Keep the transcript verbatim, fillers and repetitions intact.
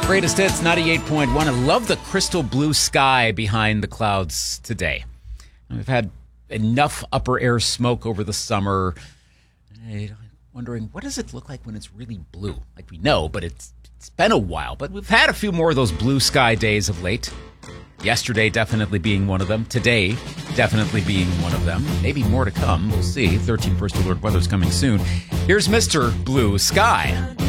Greatest Hits ninety-eight point one. I love the crystal blue sky behind the clouds today. We've had enough upper air smoke over the summer. I'm wondering, what does it look like when it's really blue? Like we know, but it's it's been a while. But we've had a few more of those blue sky days of late. Yesterday definitely being one of them. Today definitely being one of them. Maybe more to come. We'll see. thirteen First Alert weather's coming soon. Here's Mister Blue Sky.